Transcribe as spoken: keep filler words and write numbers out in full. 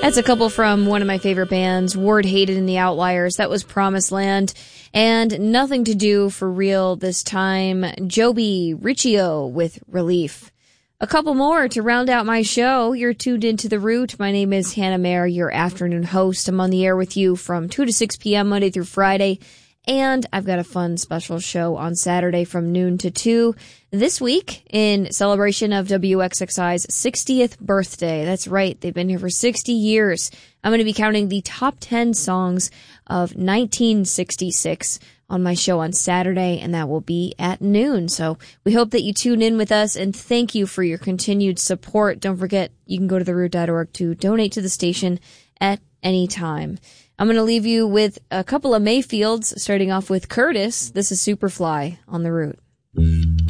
That's a couple from one of my favorite bands, Ward Hated and the Outliers. That was Promised Land. And Nothing to Do for Real this time, Joby Riccio with Relief. A couple more to round out my show. You're tuned into The Root. My name is Hannah Mayer, your afternoon host. I'm on the air with you from two to six p.m. Monday through Friday. And I've got a fun special show on Saturday from noon to two. This week, in celebration of W X X I's sixtieth birthday. That's right, they've been here for sixty years. I'm going to be counting the top ten songs of nineteen sixty-six on my show on Saturday, and that will be at noon. So we hope that you tune in with us, and thank you for your continued support. Don't forget, you can go to the root dot org to donate to the station at any time. I'm going to leave you with a couple of Mayfields, starting off with Curtis. This is Superfly on The Root.